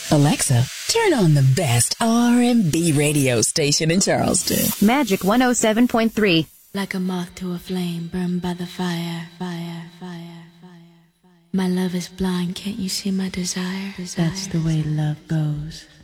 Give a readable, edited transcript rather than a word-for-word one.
Alexa, turn on the best R&B radio station in Charleston. Magic 107.3. Like a moth to a flame, burned by the fire, fire, fire, fire. My love is blind, can't you see my desire? That's the way love goes.